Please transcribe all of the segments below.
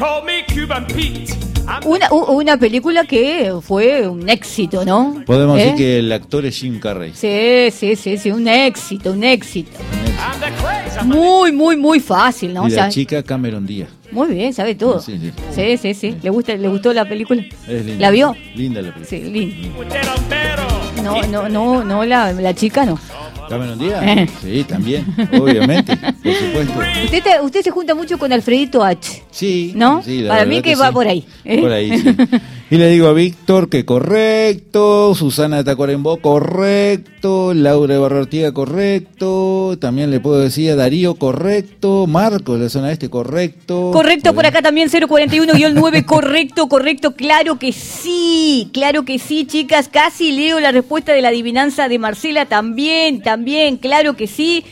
Una película que fue un éxito, ¿no? Podemos decir que el actor es Jim Carrey. Sí, un éxito. Muy fácil, ¿no? Y la chica Cameron Díaz. Muy bien, sabe todo. Sí. ¿Le gustó la película? Es linda. ¿La vio? Linda la película. Sí, linda. No, la chica no. ¿Cameron Díaz? Sí, también, obviamente, por supuesto. Usted se junta mucho con Alfredito H. Sí. ¿No? Sí, para mí que va sí. por ahí. Por ahí, sí. Y le digo a Víctor que correcto, Susana de Tacuarembó, correcto, Laura de Barrartiga, correcto, también le puedo decir a Darío, correcto, Marcos de la zona este, correcto. Correcto, por acá también 041-9, correcto, claro que sí, chicas, casi leo la respuesta de la adivinanza de Marcela, también, claro que sí.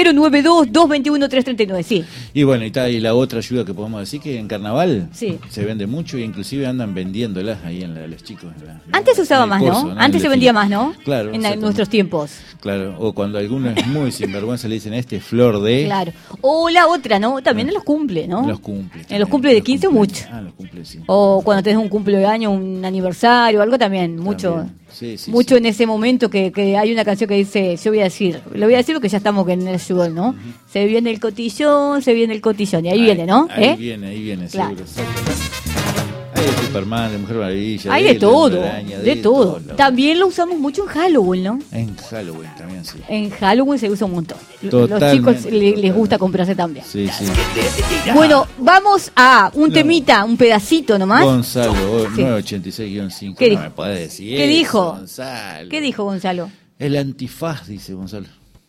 092-221-339, sí. Y bueno, y la otra ayuda que podemos decir que en carnaval sí. se vende mucho y inclusive andan vendiéndolas ahí en los chicos. Antes se usaba más, ¿no? Antes se vendía más, ¿no? Claro. En nuestros tiempos. Claro, o cuando alguno es muy sinvergüenza le dicen flor de... Claro. O la otra, ¿no? También en los cumple, ¿no? En los cumple. En los cumple de 15 mucho. Los cumple, sí. O cuando tenés un cumpleaños, un aniversario, algo también, mucho. Sí, mucho en ese momento que hay una canción que dice, lo voy a decir porque ya estamos en el sudor, ¿no? Se viene el cotillón, y ahí viene, ¿no? Ahí viene, claro. Seguro. Hay de Superman, de Mujer Maravilla. Hay de todo. También lo usamos mucho en Halloween, ¿no? En Halloween también, sí. En Halloween se usa un montón. Totalmente. Los chicos les gusta comprarse también. Sí. Bueno, vamos a un temita, un pedacito nomás. Gonzalo, 986-5. ¿Qué dijo? No me podés decir ¿Qué dijo? Gonzalo. ¿Qué dijo Gonzalo? El antifaz, dice Gonzalo.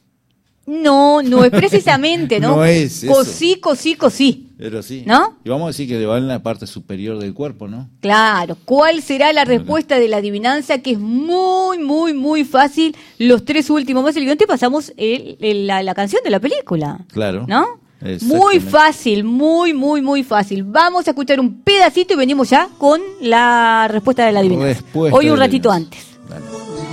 No es precisamente, ¿no? No es eso. Cosí. Pero sí. ¿No? Y vamos a decir que le va en la parte superior del cuerpo, ¿no? Claro. ¿Cuál será la respuesta de la adivinanza? Que es muy fácil. Los tres últimos más el guión te pasamos la canción de la película. Claro. ¿No? Muy fácil, muy fácil. Vamos a escuchar un pedacito y venimos ya con la respuesta de la adivinanza. Hoy un ratito antes.